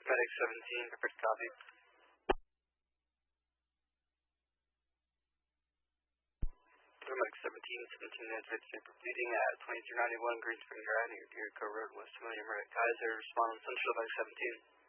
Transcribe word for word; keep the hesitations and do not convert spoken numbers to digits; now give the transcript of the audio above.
Medic seventeen, prepare to copy. Medic seventeen, seventeen minutes ready to completing at twenty-two ninety-one Green Spring Drive near Jericho Road, West William Red Kaiser. Respond on Central Medic seventeen.